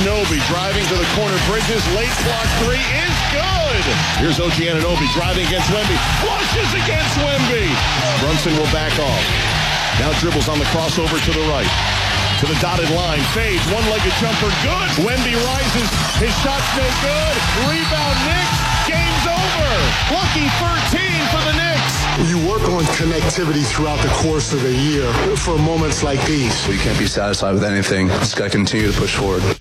Anunoby driving to the corner. Bridges, late block three is good. Here's OG Anunoby driving against Wemby. Flushes against Wemby. Brunson will back off. Now dribbles on the crossover to the right. To the dotted line. Fades. One-legged jumper. Good. Wemby rises. His shot's no good. Rebound Knicks. Game's over. Lucky 13 for the Knicks. You work on connectivity throughout the course of the year for moments like these. We can't be satisfied with anything. Just got to continue to push forward.